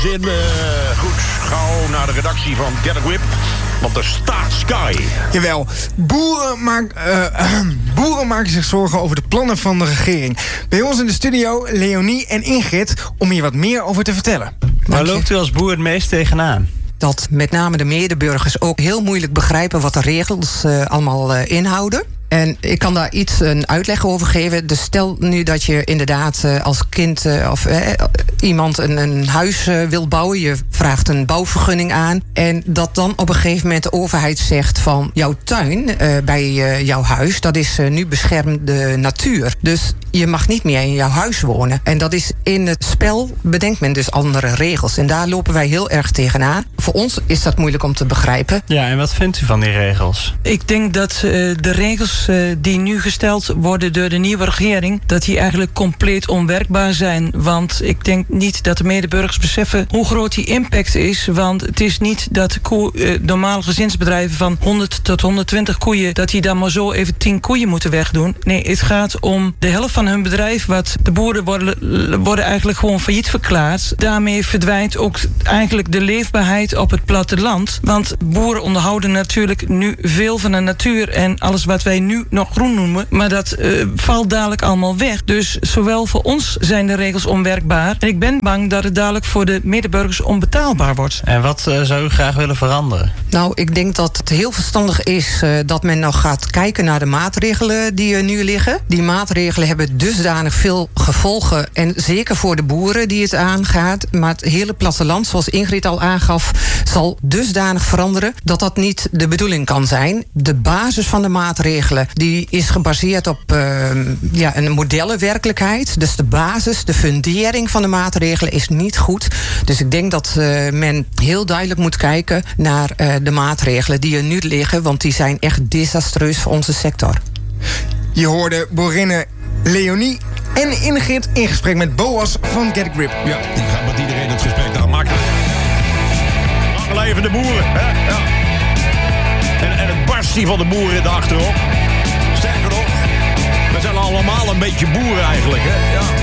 Goed, gauw naar de redactie van Get a Grip. Want er staat Sky. Jawel, boeren maken zich zorgen over de plannen van de regering. Bij ons in de studio Leonie en Ingrid om hier wat meer over te vertellen. Waar loopt u als boer het meest tegenaan? Dat met name de medeburgers ook heel moeilijk begrijpen wat de regels allemaal inhouden. En ik kan daar een uitleg over geven. Dus stel nu dat je inderdaad als kind of iemand een huis wil bouwen. Je vraagt een bouwvergunning aan. En dat dan op een gegeven moment de overheid zegt van jouw tuin bij jouw huis, dat is nu beschermde natuur. Dus je mag niet meer in jouw huis wonen. En dat is in het spel, bedenkt men dus andere regels. En daar lopen wij heel erg tegenaan. Voor ons is dat moeilijk om te begrijpen. Ja, en wat vindt u van die regels? Ik denk dat de regels die nu gesteld worden door de nieuwe regering, dat die eigenlijk compleet onwerkbaar zijn. Want ik denk niet dat de medeburgers beseffen hoe groot die impact is. Want het is niet dat normale gezinsbedrijven van 100 tot 120 koeien, dat die dan maar zo even 10 koeien moeten wegdoen. Nee, het gaat om de helft van hun bedrijf. Wat de boeren worden eigenlijk gewoon failliet verklaard. Daarmee verdwijnt ook eigenlijk de leefbaarheid op het platteland. Want boeren onderhouden natuurlijk nu veel van de natuur en alles wat wij nu nog groen noemen. Maar dat valt dadelijk allemaal weg. Dus zowel voor ons zijn de regels onwerkbaar. En ik ben bang dat het dadelijk voor de medeburgers onbetaalbaar wordt. En wat zou u graag willen veranderen? Nou, ik denk dat het heel verstandig is dat men nog gaat kijken naar de maatregelen die er nu liggen. Die maatregelen hebben dusdanig veel gevolgen. En zeker voor de boeren die het aangaat. Maar het hele platteland, zoals Ingrid al aangaf, zal dusdanig veranderen dat dat niet de bedoeling kan zijn. De basis van de maatregelen die is gebaseerd op een modellenwerkelijkheid. Dus de basis, de fundering van de maatregelen is niet goed. Dus ik denk dat men heel duidelijk moet kijken naar de maatregelen die er nu liggen. Want die zijn echt desastreus voor onze sector. Je hoorde boerinnen Leonie en Ingrid in gesprek met Boas van Get a Grip. Ja, die gaat met iedereen het gesprek daar maken. Lang leven de boeren, hè? Ja. En het barstie van de boeren erachterop. Sterker nog, we zijn allemaal een beetje boeren eigenlijk, hè? Ja.